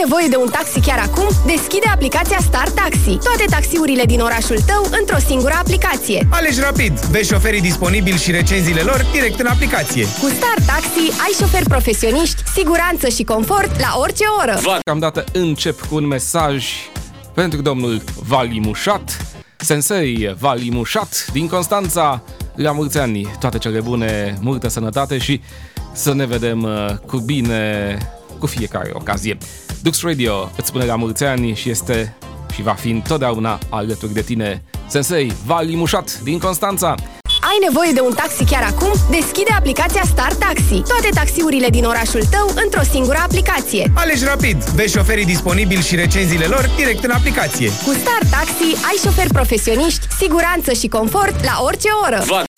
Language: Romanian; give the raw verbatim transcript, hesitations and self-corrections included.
nevoie de un taxi chiar acum? Deschide aplicația Star Taxi. Toate taxiurile din orașul tău într-o singură aplicație. Alegi rapid, vezi șoferii disponibili și recenziile lor direct în aplicație. Cu Star Taxi ai șoferi profesioniști, siguranță și confort la orice oră. Deocamdată încep cu un mesaj pentru domnul Vali Mușat. Sensei Vali Mușat din Constanța, la mulți ani, toate cele bune, multă sănătate și să ne vedem cu bine cu fiecare ocazie. Dux Radio îți spune la mulți ani și este și va fi întotdeauna alături de tine. Sensei Vali Mușat din Constanța. Ai nevoie de un taxi chiar acum? Deschide aplicația Star Taxi. Toate taxiurile din orașul tău într-o singură aplicație. Alegi rapid, vezi șoferii disponibili și recenziile lor direct în aplicație. Cu Star Taxi ai șoferi profesioniști, siguranță și confort la orice oră.